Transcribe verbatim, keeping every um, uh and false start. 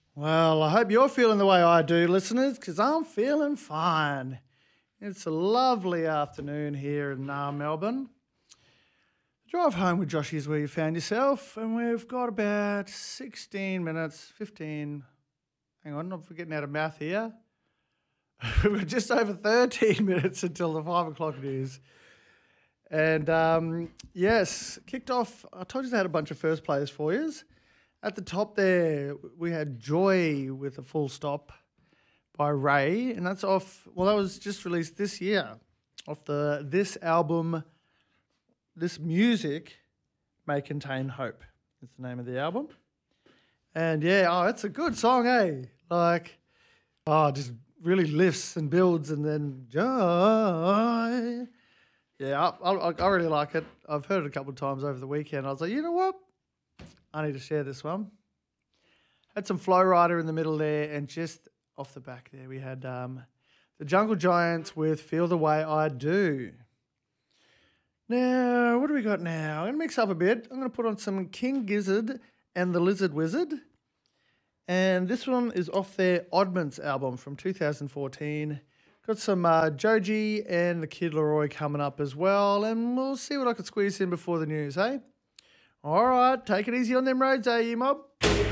Well, I hope you're feeling the way I do, listeners, because I'm feeling fine. It's a lovely afternoon here in uh, Melbourne. The drive home with Joshy is where you found yourself, and we've got about sixteen minutes, fifteen. Hang on, I'm getting out of math here. We've got just over thirteen minutes until the five o'clock news. And um, yes, kicked off. I told you they had a bunch of first players for you. At the top there, we had Joy with a full stop by Ray, and that's off, well, that was just released this year, off the This Album, This Music May Contain Hope. That's the name of the album. And yeah, oh, it's a good song, eh? Like, oh, it just really lifts and builds and then Joy. Yeah, I, I, I really like it. I've heard it a couple of times over the weekend. I was like, you know what? I need to share this one. Had some Flow Rider in the middle there, and just off the back there we had um, the Jungle Giants with Feel the Way I Do. Now, what do we got now? I'm going to mix up a bit. I'm going to put on some King Gizzard and the Lizard Wizard. And this one is off their Oddments album from two thousand fourteen. Got some uh, Joji and the Kid Laroi coming up as well, and we'll see what I can squeeze in before the news, hey? All right, take it easy on them roads, eh, you mob?